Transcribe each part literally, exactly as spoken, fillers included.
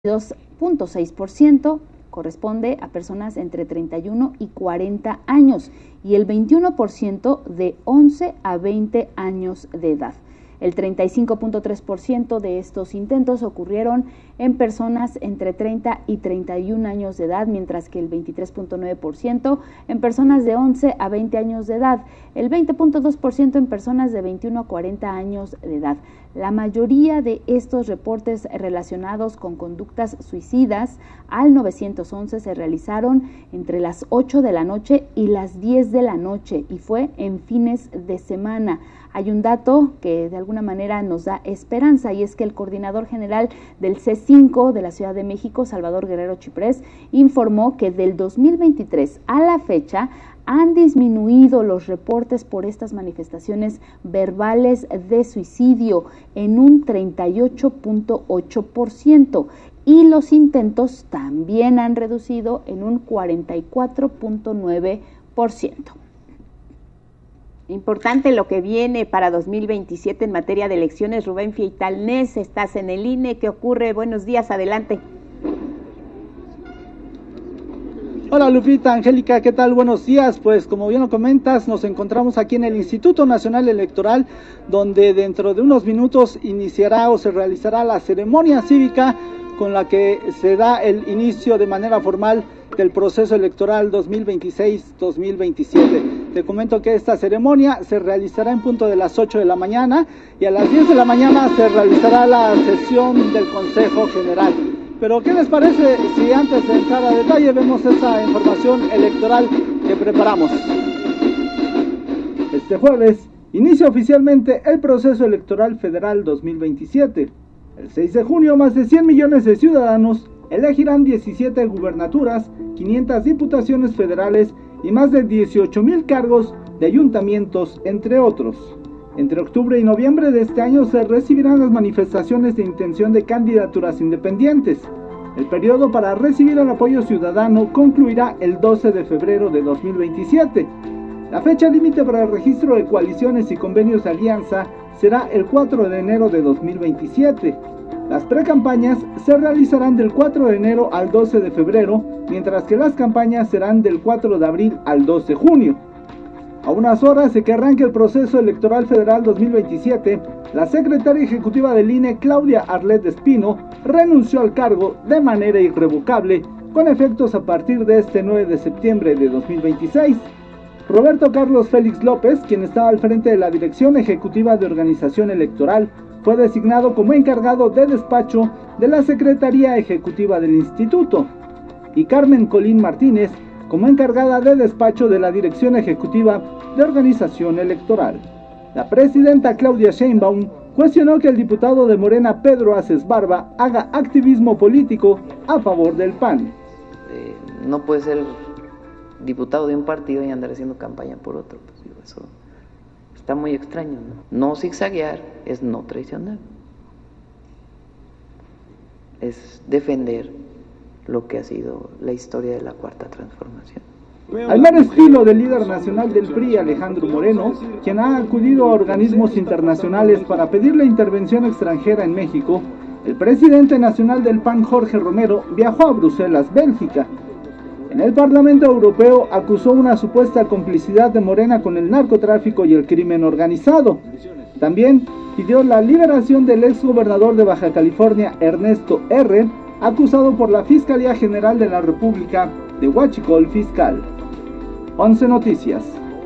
dos punto seis por ciento corresponde a personas entre treinta y uno y cuarenta años y el veintiuno por ciento de once a veinte años de edad. El treinta y cinco punto tres por ciento de estos intentos ocurrieron en personas entre treinta y treinta y un años de edad, mientras que el veintitrés punto nueve por ciento en personas de once a veinte años de edad, el veinte punto dos por ciento en personas de veintiuno a cuarenta años de edad. La mayoría de estos reportes relacionados con conductas suicidas al nueve once se realizaron entre las ocho de la noche y las diez de la noche y fue en fines de semana. Hay un dato que de alguna manera nos da esperanza y es que el coordinador general del C cinco de la Ciudad de México, Salvador Guerrero Chiprés, informó que del dos mil veintitrés a la fecha han disminuido los reportes por estas manifestaciones verbales de suicidio en un treinta y ocho punto ocho por ciento y los intentos también han reducido en un cuarenta y cuatro punto nueve por ciento. Importante lo que viene para dos mil veintisiete en materia de elecciones. Rubén Fieitalnés, estás en el I N E. ¿Qué ocurre? Buenos días, adelante. Hola Lupita, Angélica, ¿qué tal? Buenos días. Pues como bien lo comentas, nos encontramos aquí en el Instituto Nacional Electoral, donde dentro de unos minutos iniciará o se realizará la ceremonia cívica con la que se da el inicio de manera formal del proceso electoral dos mil veintiséis dos mil veintisiete. Te comento que esta ceremonia se realizará en punto de las ocho de la mañana y a las diez de la mañana se realizará la sesión del Consejo General. Pero ¿qué les parece si antes de entrar a detalle vemos esa información electoral que preparamos? Este jueves inicia oficialmente el proceso electoral federal dos mil veintisiete. El seis de junio, más de cien millones de ciudadanos elegirán diecisiete gubernaturas, quinientas diputaciones federales y más de dieciocho mil cargos de ayuntamientos, entre otros. Entre octubre y noviembre de este año se recibirán las manifestaciones de intención de candidaturas independientes. El periodo para recibir el apoyo ciudadano concluirá el doce de febrero de dos mil veintisiete. La fecha límite para el registro de coaliciones y convenios de alianza será el cuatro de enero de dos mil veintisiete. Las precampañas se realizarán del cuatro de enero al doce de febrero, mientras que las campañas serán del cuatro de abril al dos de junio. A unas horas de que arranque el proceso electoral federal dos mil veintisiete, la secretaria ejecutiva del I N E, Claudia Arlet Espino, renunció al cargo de manera irrevocable, con efectos a partir de este nueve de septiembre de dos mil veintiséis. Roberto Carlos Félix López, quien estaba al frente de la Dirección Ejecutiva de Organización Electoral, fue designado como encargado de despacho de la Secretaría Ejecutiva del Instituto, y Carmen Colín Martínez como encargada de despacho de la Dirección Ejecutiva de Organización Electoral. La presidenta Claudia Sheinbaum cuestionó que el diputado de Morena, Pedro Aces Barba, haga activismo político a favor del P A N. Eh, no puede ser diputado de un partido y andar haciendo campaña por otro, pues digo, eso está muy extraño, ¿no? No zigzaguear es no traicionar, es defender lo que ha sido la historia de la Cuarta Transformación. Al mero estilo del líder nacional del P R I, Alejandro Moreno, quien ha acudido a organismos internacionales para pedir la intervención extranjera en México, el presidente nacional del P A N, Jorge Romero, viajó a Bruselas, Bélgica. En el Parlamento Europeo acusó una supuesta complicidad de Morena con el narcotráfico y el crimen organizado. También pidió la liberación del exgobernador de Baja California, Ernesto R., acusado por la Fiscalía General de la República de huachicol fiscal. once Noticias.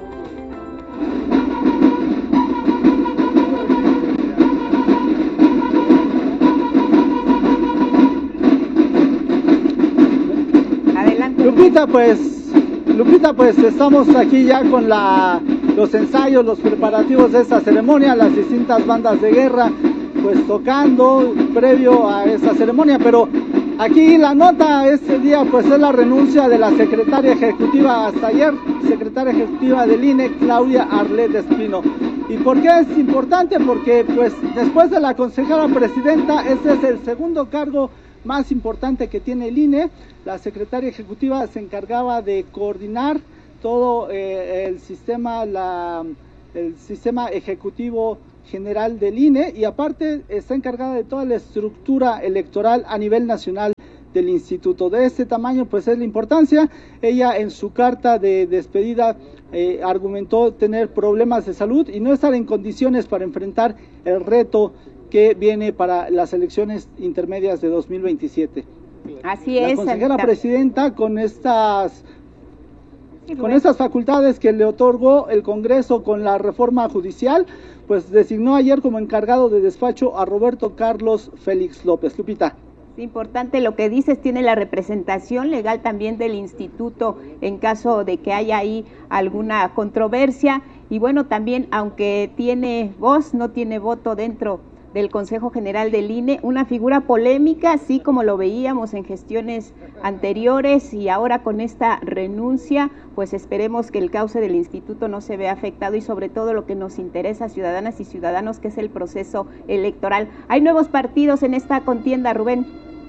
Lupita, pues, Lupita, pues estamos aquí ya con la, los ensayos, los preparativos de esta ceremonia, las distintas bandas de guerra, pues tocando previo a esta ceremonia, pero aquí la nota este día, pues es la renuncia de la secretaria ejecutiva hasta ayer, secretaria ejecutiva del I N E, Claudia Arlet Espino. ¿Y por qué es importante? Porque, pues, después de la consejera presidenta, este es el segundo cargo más importante que tiene el I N E. La secretaria ejecutiva se encargaba de coordinar todo eh, el sistema, la, el sistema ejecutivo general del I N E y aparte está encargada de toda la estructura electoral a nivel nacional del instituto. De este tamaño pues es la importancia. Ella en su carta de despedida eh, argumentó tener problemas de salud y no estar en condiciones para enfrentar el reto que viene para las elecciones intermedias de dos mil veintisiete. Así es. La consejera presidenta con estas sí, con estas facultades que le otorgó el Congreso con la reforma judicial, pues designó ayer como encargado de despacho a Roberto Carlos Félix López. Lupita. Es importante lo que dices, tiene la representación legal también del instituto en caso de que haya ahí alguna controversia y bueno, también aunque tiene voz, no tiene voto dentro del Consejo General del I N E, una figura polémica, así como lo veíamos en gestiones anteriores y ahora con esta renuncia, pues esperemos que el cauce del instituto no se vea afectado y sobre todo lo que nos interesa a ciudadanas y ciudadanos, que es el proceso electoral. Hay nuevos partidos en esta contienda, Rubén.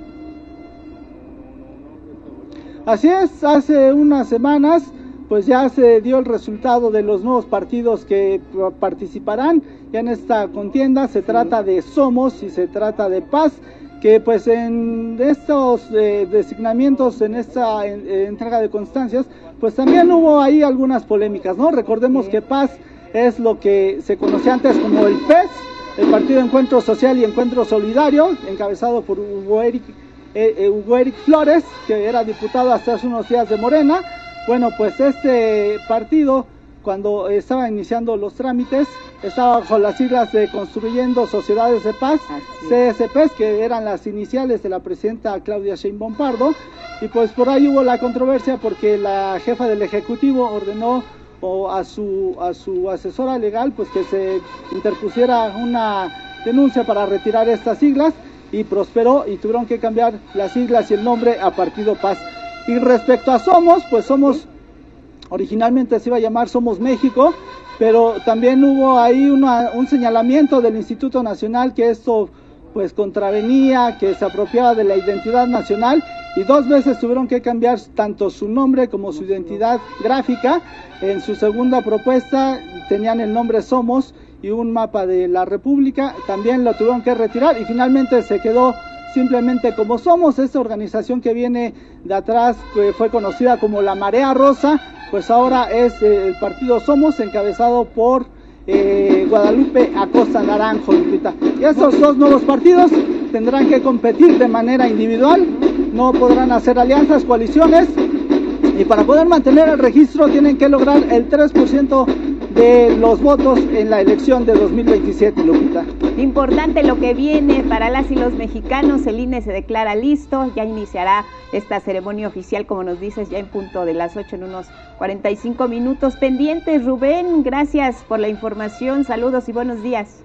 Así es, hace unas semanas pues ya se dio el resultado de los nuevos partidos que participarán ya en esta contienda. Se trata de Somos y se trata de Paz, que pues en estos eh, designamientos, en esta en, en entrega de constancias, pues también hubo ahí algunas polémicas, ¿no? Recordemos que Paz es lo que se conocía antes como el P E S, el Partido Encuentro Social y Encuentro Solidario, encabezado por Hugo Eric, eh, eh, Hugo Eric Flores, que era diputado hasta hace unos días de Morena. Bueno, pues este partido, cuando estaba iniciando los trámites, estaba bajo las siglas de Construyendo Sociedades de Paz, C S P, que eran las iniciales de la presidenta Claudia Sheinbaum Pardo, y pues por ahí hubo la controversia porque la jefa del Ejecutivo ordenó o a su a su asesora legal pues que se interpusiera una denuncia para retirar estas siglas, y prosperó y tuvieron que cambiar las siglas y el nombre a Partido Paz. Y respecto a Somos, pues Somos, originalmente se iba a llamar Somos México, pero también hubo ahí una, un señalamiento del Instituto Nacional que esto pues contravenía, que se apropiaba de la identidad nacional, y dos veces tuvieron que cambiar tanto su nombre como su identidad gráfica. En su segunda propuesta tenían el nombre Somos y un mapa de la República, también lo tuvieron que retirar y finalmente se quedó simplemente como Somos. Esta organización que viene de atrás, que fue conocida como la Marea Rosa, pues ahora es eh, el partido Somos, encabezado por eh, Guadalupe Acosta Naranjo, Lupita. Y estos dos nuevos partidos tendrán que competir de manera individual, no podrán hacer alianzas, coaliciones, y para poder mantener el registro tienen que lograr el tres por ciento de los votos en la elección de dos mil veintisiete, Lupita. Importante lo que viene para las y los mexicanos. El I N E se declara listo, ya iniciará esta ceremonia oficial, como nos dices, ya en punto de las ocho, en unos cuarenta y cinco minutos. Pendientes, Rubén, gracias por la información, saludos y buenos días.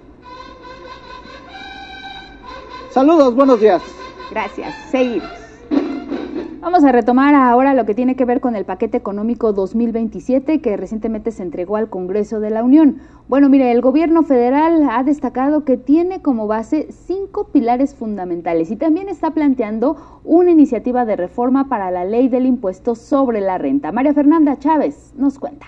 Saludos, buenos días. Gracias, seguimos. Vamos a retomar ahora lo que tiene que ver con el paquete económico dos mil veintisiete que recientemente se entregó al Congreso de la Unión. Bueno, mire, el gobierno federal ha destacado que tiene como base cinco pilares fundamentales y también está planteando una iniciativa de reforma para la ley del impuesto sobre la renta. María Fernanda Chávez nos cuenta.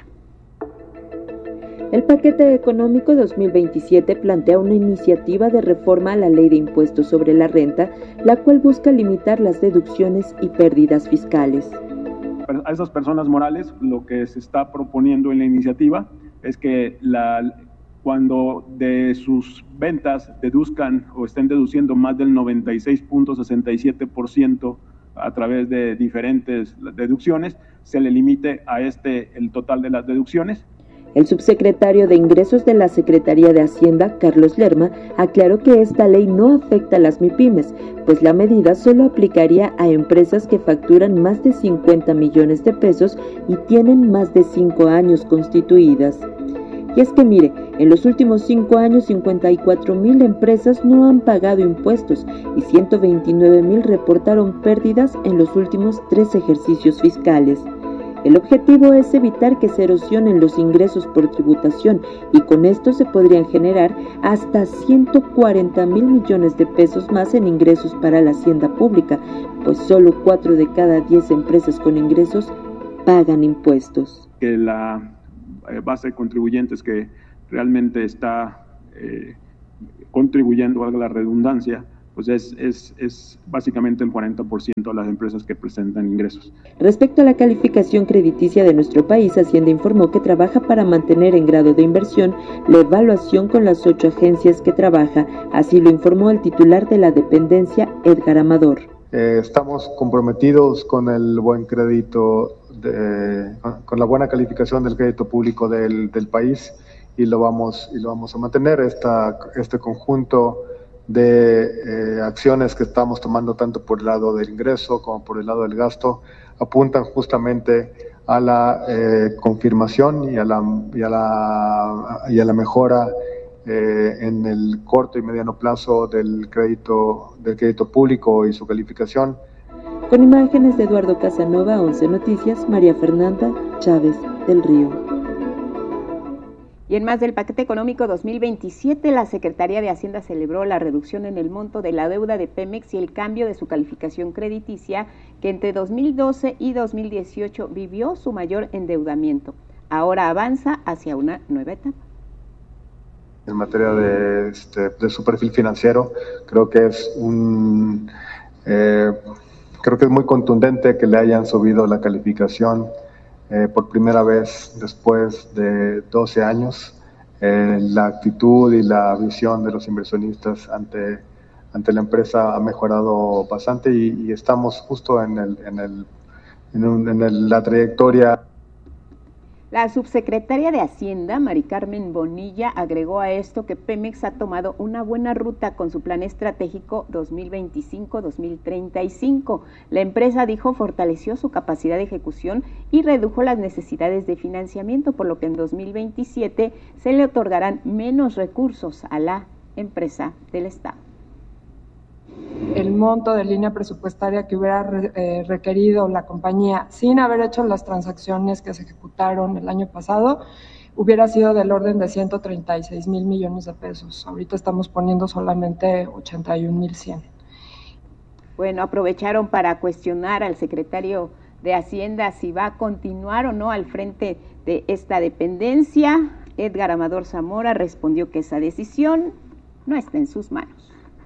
El paquete económico dos mil veintisiete plantea una iniciativa de reforma a la ley de impuestos sobre la renta, la cual busca limitar las deducciones y pérdidas fiscales. A esas personas morales, lo que se está proponiendo en la iniciativa es que la, cuando de sus ventas deduzcan o estén deduciendo más del noventa y seis punto sesenta y siete por ciento a través de diferentes deducciones, se le limite a este el total de las deducciones. El subsecretario de Ingresos de la Secretaría de Hacienda, Carlos Lerma, aclaró que esta ley no afecta a las MIPYMES, pues la medida solo aplicaría a empresas que facturan más de cincuenta millones de pesos y tienen más de cinco años constituidas. Y es que mire, en los últimos cinco años cincuenta y cuatro mil empresas no han pagado impuestos y ciento veintinueve mil reportaron pérdidas en los últimos tres ejercicios fiscales. El objetivo es evitar que se erosionen los ingresos por tributación y con esto se podrían generar hasta ciento cuarenta mil millones de pesos más en ingresos para la hacienda pública, pues solo cuatro de cada diez empresas con ingresos pagan impuestos. Que la base de contribuyentes que realmente está eh, contribuyendo a la redundancia, pues es, es, es básicamente el cuarenta por ciento de las empresas que presentan ingresos. Respecto a la calificación crediticia de nuestro país, Hacienda informó que trabaja para mantener en grado de inversión la evaluación con las ocho agencias que trabaja, así lo informó el titular de la dependencia, Edgar Amador. Eh, estamos comprometidos con el buen crédito, de, con la buena calificación del crédito público del, del país y lo vamos, y lo vamos a mantener. Esta, este conjunto de eh, acciones que estamos tomando tanto por el lado del ingreso como por el lado del gasto apuntan justamente a la eh, confirmación y a la, y a la, y a la mejora eh, en el corto y mediano plazo del crédito, del crédito público y su calificación. Con imágenes de Eduardo Casanova, once Noticias, María Fernanda Chávez del Río. Y en más del paquete económico dos mil veintisiete, la Secretaría de Hacienda celebró la reducción en el monto de la deuda de Pemex y el cambio de su calificación crediticia, que entre dos mil doce y dos mil dieciocho vivió su mayor endeudamiento. Ahora avanza hacia una nueva etapa. En materia de, este, de su perfil financiero, creo que es un, eh, creo que es muy contundente que le hayan subido la calificación Eh, por primera vez después de doce años. Eh, la actitud y la visión de los inversionistas ante, ante la empresa ha mejorado bastante y, y estamos justo en, el, en, el, en, un, en el, la trayectoria. La subsecretaria de Hacienda, Mari Carmen Bonilla, agregó a esto que Pemex ha tomado una buena ruta con su plan estratégico dos mil veinticinco a dos mil treinta y cinco. La empresa, dijo, fortaleció su capacidad de ejecución y redujo las necesidades de financiamiento, por lo que en dos mil veintisiete se le otorgarán menos recursos a la empresa del Estado. El monto de línea presupuestaria que hubiera re, eh, requerido la compañía sin haber hecho las transacciones que se ejecutaron el año pasado hubiera sido del orden de ciento treinta y seis mil millones de pesos. Ahorita estamos poniendo solamente ochenta y un mil cien. Bueno, aprovecharon para cuestionar al secretario de Hacienda si va a continuar o no al frente de esta dependencia. Edgar Amador Zamora respondió que esa decisión no está en sus manos.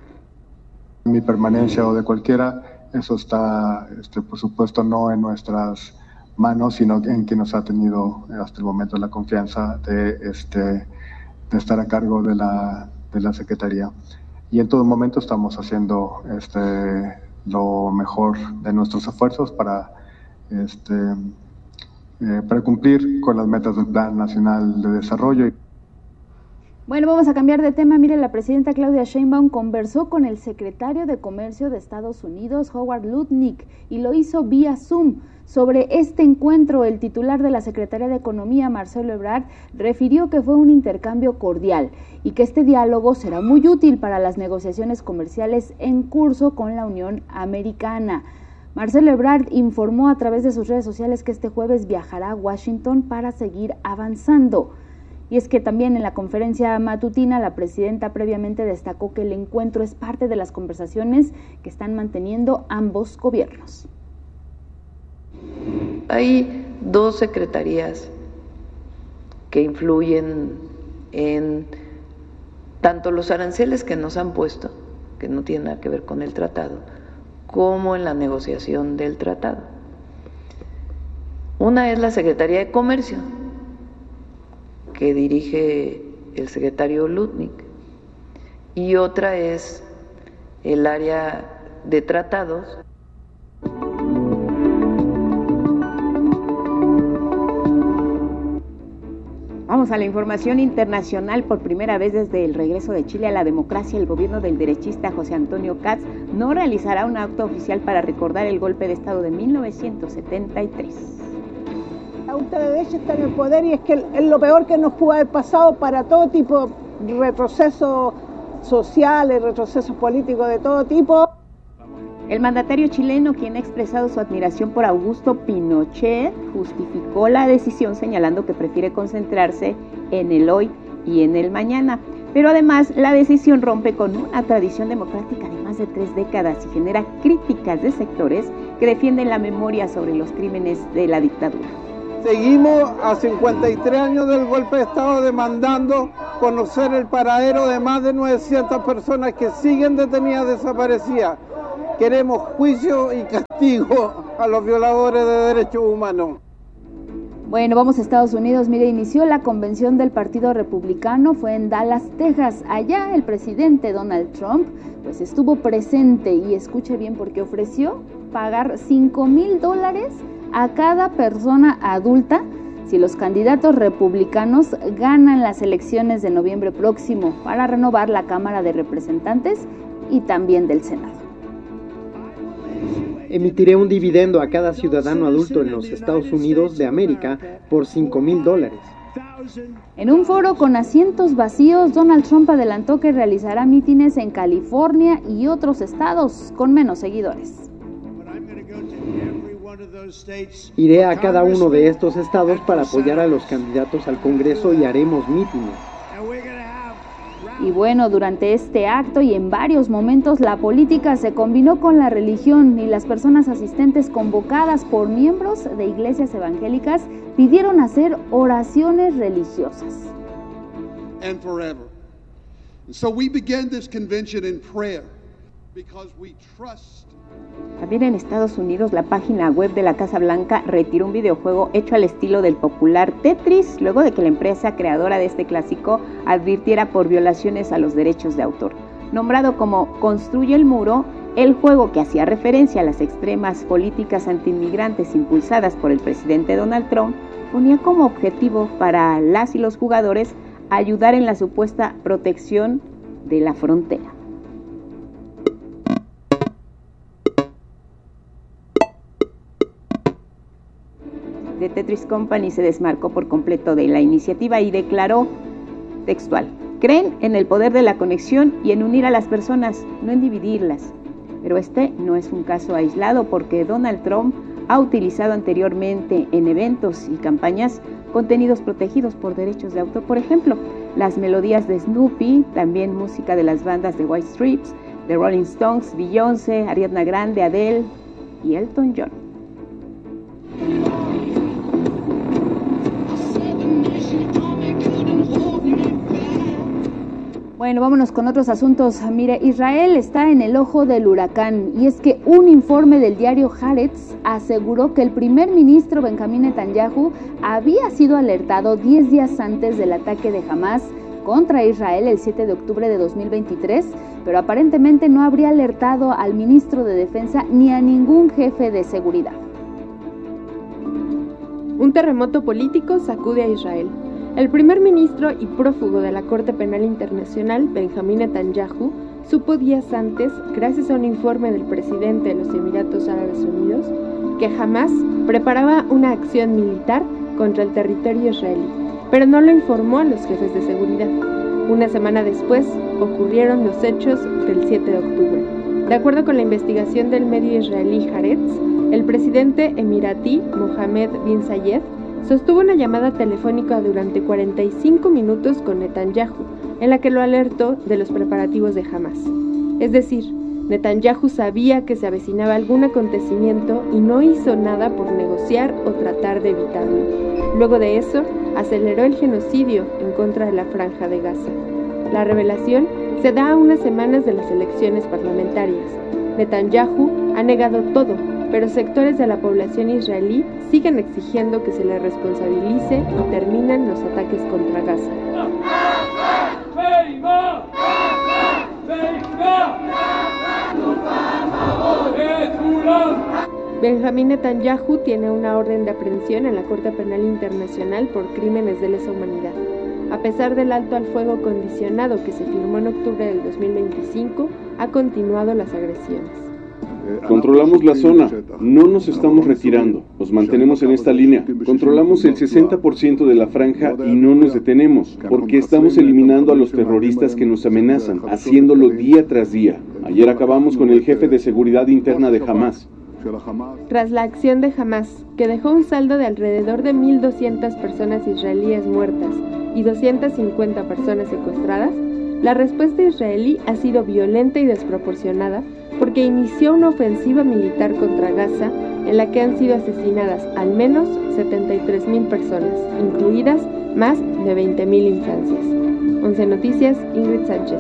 Mi permanencia o de cualquiera, eso está, este, por supuesto, no en nuestras manos, sino en quien nos ha tenido hasta el momento la confianza de, este, de estar a cargo de la, de la Secretaría. Y en todo momento estamos haciendo este, lo mejor de nuestros esfuerzos para, este, eh, para cumplir con las metas del Plan Nacional de Desarrollo. Bueno, vamos a cambiar de tema. Mire, la presidenta Claudia Sheinbaum conversó con el secretario de Comercio de Estados Unidos, Howard Lutnick, y lo hizo vía Zoom. Sobre este encuentro, el titular de la Secretaría de Economía, Marcelo Ebrard, refirió que fue un intercambio cordial y que este diálogo será muy útil para las negociaciones comerciales en curso con la Unión Americana. Marcelo Ebrard informó a través de sus redes sociales que este jueves viajará a Washington para seguir avanzando. Y es que también en la conferencia matutina la presidenta previamente destacó que el encuentro es parte de las conversaciones que están manteniendo ambos gobiernos. Hay dos secretarías que influyen en tanto los aranceles que nos han puesto, que no tienen nada que ver con el tratado, como en la negociación del tratado. Una es la Secretaría de Comercio, que dirige el secretario Lutnick, y otra es el área de tratados. Vamos a la información internacional. Por primera vez desde el regreso de Chile a la democracia, el gobierno del derechista José Antonio Kast no realizará un acto oficial para recordar el golpe de Estado de mil novecientos setenta y tres. La ultraderecha está en el poder y es que es lo peor que nos pudo haber pasado para todo tipo de retrocesos sociales, retrocesos políticos de todo tipo. El mandatario chileno, quien ha expresado su admiración por Augusto Pinochet, justificó la decisión señalando que prefiere concentrarse en el hoy y en el mañana. Pero además, la decisión rompe con una tradición democrática de más de tres décadas y genera críticas de sectores que defienden la memoria sobre los crímenes de la dictadura. Seguimos a cincuenta y tres años del golpe de Estado demandando conocer el paradero de más de novecientas personas que siguen detenidas desaparecidas. Queremos juicio y castigo a los violadores de derechos humanos. Bueno, vamos a Estados Unidos. Mire, inició la convención del Partido Republicano, fue en Dallas, Texas. Allá el presidente Donald Trump pues estuvo presente y escuche bien porque ofreció pagar cinco mil dólares a cada persona adulta si los candidatos republicanos ganan las elecciones de noviembre próximo para renovar la Cámara de Representantes y también del Senado. Emitiré un dividendo a cada ciudadano adulto en los Estados Unidos de América por cinco mil dólares. En un foro con asientos vacíos, Donald Trump adelantó que realizará mítines en California y otros estados con menos seguidores. Iré a cada uno de estos estados para apoyar a los candidatos al Congreso y haremos mítines. Y bueno, durante este acto y en varios momentos la política se combinó con la religión y las personas asistentes convocadas por miembros de iglesias evangélicas pidieron hacer oraciones religiosas. And forever. And so we began this convention in prayer because we trust. También en Estados Unidos, la página web de la Casa Blanca retiró un videojuego hecho al estilo del popular Tetris, luego de que la empresa creadora de este clásico advirtiera por violaciones a los derechos de autor. Nombrado como Construye el Muro, el juego, que hacía referencia a las extremas políticas antiinmigrantes impulsadas por el presidente Donald Trump, ponía como objetivo para las y los jugadores ayudar en la supuesta protección de la frontera. The Tetris Company se desmarcó por completo de la iniciativa y declaró textual: creen en el poder de la conexión y en unir a las personas, no en dividirlas. Pero este no es un caso aislado, porque Donald Trump ha utilizado anteriormente en eventos y campañas contenidos protegidos por derechos de autor. Por ejemplo, las melodías de Snoopy, también música de las bandas de White Stripes, de Rolling Stones, Beyoncé, Ariana Grande, Adele y Elton John. Bueno, vámonos con otros asuntos. Mire, Israel está en el ojo del huracán y es que un informe del diario Haaretz aseguró que el primer ministro Benjamín Netanyahu había sido alertado diez días antes del ataque de Hamás contra Israel el siete de octubre de dos mil veintitrés, pero aparentemente no habría alertado al ministro de Defensa ni a ningún jefe de seguridad. Un terremoto político sacude a Israel. El primer ministro y prófugo de la Corte Penal Internacional, Benjamín Netanyahu, supo días antes, gracias a un informe del presidente de los Emiratos Árabes Unidos, que Hamás preparaba una acción militar contra el territorio israelí, pero no lo informó a los jefes de seguridad. Una semana después ocurrieron los hechos del siete de octubre. De acuerdo con la investigación del medio israelí Haaretz, el presidente emiratí Mohammed bin Zayed sostuvo una llamada telefónica durante cuarenta y cinco minutos con Netanyahu, en la que lo alertó de los preparativos de Hamás. Es decir, Netanyahu sabía que se avecinaba algún acontecimiento y no hizo nada por negociar o tratar de evitarlo. Luego de eso, aceleró el genocidio en contra de la Franja de Gaza. La revelación se da a unas semanas de las elecciones parlamentarias. Netanyahu ha negado todo, pero sectores de la población israelí siguen exigiendo que se le responsabilice y terminen los ataques contra Gaza. Benjamín Netanyahu tiene una orden de aprehensión en la Corte Penal Internacional por crímenes de lesa humanidad. A pesar del alto al fuego condicionado que se firmó en octubre del dos mil veinticinco, ha continuado las agresiones. Controlamos la zona, no nos estamos retirando, nos mantenemos en esta línea. Controlamos el sesenta por ciento de la franja y no nos detenemos, porque estamos eliminando a los terroristas que nos amenazan, haciéndolo día tras día. Ayer acabamos con el jefe de seguridad interna de Hamás. Tras la acción de Hamás, que dejó un saldo de alrededor de mil doscientas personas israelíes muertas y doscientas cincuenta personas secuestradas, la respuesta israelí ha sido violenta y desproporcionada porque inició una ofensiva militar contra Gaza en la que han sido asesinadas al menos setenta y tres mil personas, incluidas más de veinte mil infancias. once Noticias, Ingrid Sánchez.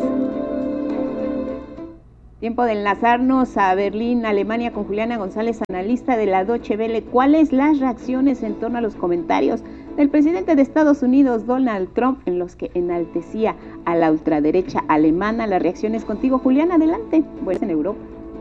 Tiempo de enlazarnos a Berlín, Alemania, con Juliana González, analista de la Deutsche Welle. ¿Cuáles las reacciones en torno a los comentarios del presidente de Estados Unidos, Donald Trump, en los que enaltecía a la ultraderecha alemana? Las reacciones contigo, Juliana, adelante. Buenas en Europa.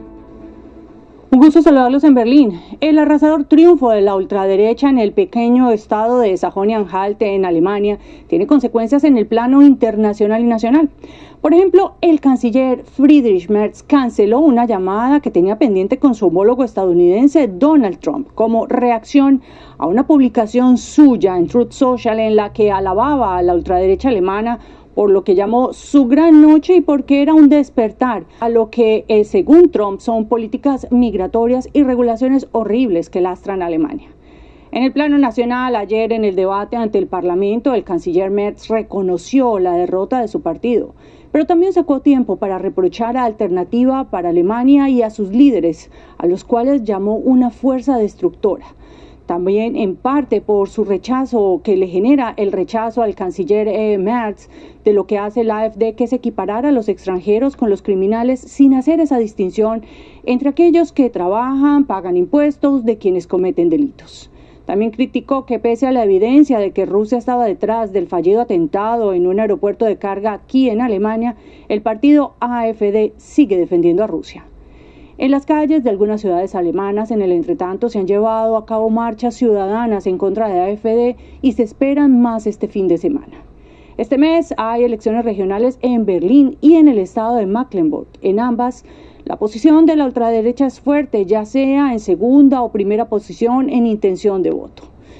Un gusto saludarlos en Berlín. El arrasador triunfo de la ultraderecha en el pequeño estado de Sajonia-Anhalt en Alemania tiene consecuencias en el plano internacional y nacional. Por ejemplo, el canciller Friedrich Merz canceló una llamada que tenía pendiente con su homólogo estadounidense Donald Trump como reacción a una publicación suya en Truth Social en la que alababa a la ultraderecha alemana por lo que llamó su gran noche y porque era un despertar a lo que, eh, según Trump, son políticas migratorias y regulaciones horribles que lastran a Alemania. En el plano nacional, ayer en el debate ante el Parlamento, el canciller Merz reconoció la derrota de su partido, pero también sacó tiempo para reprochar a Alternativa para Alemania y a sus líderes, a los cuales llamó una fuerza destructora. También en parte por su rechazo que le genera el rechazo al canciller eh, Merz de lo que hace la AfD, que es equiparar a los extranjeros con los criminales sin hacer esa distinción entre aquellos que trabajan, pagan impuestos, de quienes cometen delitos. También criticó que pese a la evidencia de que Rusia estaba detrás del fallido atentado en un aeropuerto de carga aquí en Alemania, el partido AfD sigue defendiendo a Rusia. En las calles de algunas ciudades alemanas, en el entretanto, se han llevado a cabo marchas ciudadanas en contra de AfD y se esperan más este fin de semana. Este mes hay elecciones regionales en Berlín y en el estado de Mecklenburg. En ambas, la posición de la ultraderecha es fuerte, ya sea en segunda o primera posición en intención de voto.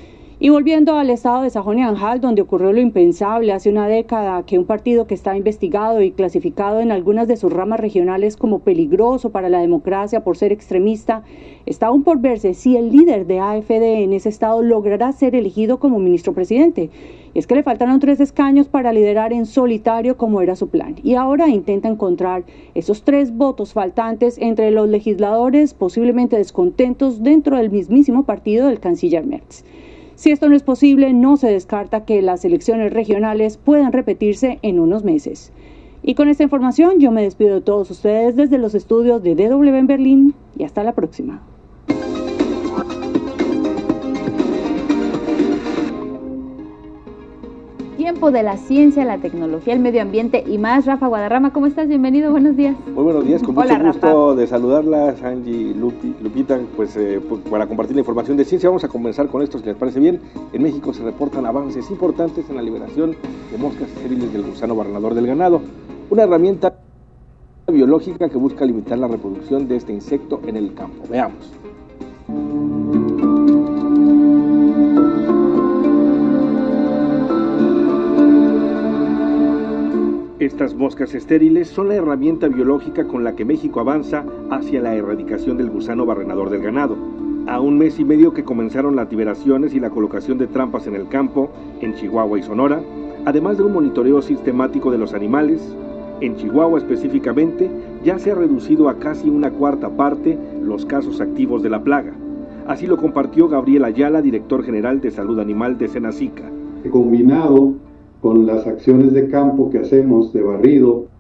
Y volviendo al estado de Sajonia-Anhalt, donde ocurrió lo impensable hace una década, que un partido que está investigado y clasificado en algunas de sus ramas regionales como peligroso para la democracia por ser extremista, está aún por verse si el líder de AfD en ese estado logrará ser elegido como ministro presidente. Y es que le faltaron tres escaños para liderar en solitario como era su plan. Y ahora intenta encontrar esos tres votos faltantes entre los legisladores posiblemente descontentos dentro del mismísimo partido del canciller Merz. Si esto no es posible, no se descarta que las elecciones regionales puedan repetirse en unos meses. Y con esta información yo me despido de todos ustedes desde los estudios de D W en Berlín y hasta la próxima. Tiempo de la ciencia, la tecnología, el medio ambiente y más. Rafa Guadarrama, ¿cómo estás? Bienvenido, buenos días. Muy buenos días, con mucho Hola, gusto Rafa. de saludarlas, Angie, Lupi, Lupita, pues, eh, pues para compartir la información de ciencia. Vamos a comenzar con esto, si les parece bien. En México se reportan avances importantes en la liberación de moscas estériles del gusano barrenador del ganado, una herramienta biológica que busca limitar la reproducción de este insecto en el campo. Veamos. Estas moscas estériles son la herramienta biológica con la que México avanza hacia la erradicación del gusano barrenador del ganado. A un mes y medio que comenzaron las liberaciones y la colocación de trampas en el campo, en Chihuahua y Sonora, además de un monitoreo sistemático de los animales, en Chihuahua específicamente, ya se ha reducido a casi una cuarta parte los casos activos de la plaga. Así lo compartió Gabriel Ayala, director general de Salud Animal de Senacica. Combinado con las acciones de campo que hacemos de barrido